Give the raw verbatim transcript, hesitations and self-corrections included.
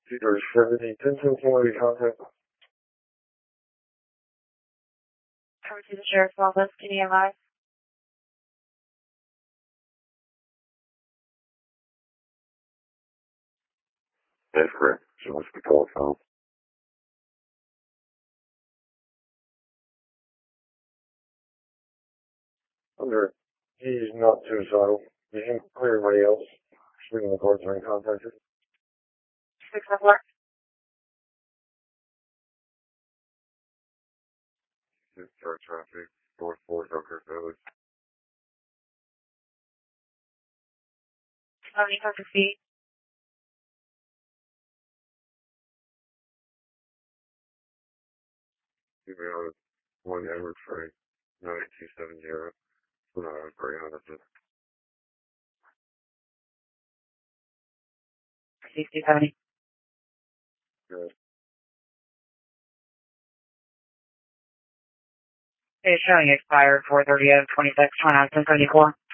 Cedar seventy, ten ten forty contact. Over to the Sheriff's Office, can you advise? That's correct. She wants to call phone. Under, he's not suicidal. He can clear everybody else. Speaking of course, are in contact. six oh four. Start traffic, four four Tucker Village. seventy Tucker feet. Give me on one Edward Frey, nine two seven zero. No, I was very honest with sixty seventy. you. It's showing expired four thirty of twenty-six, twenty-nine, ten seventy-four.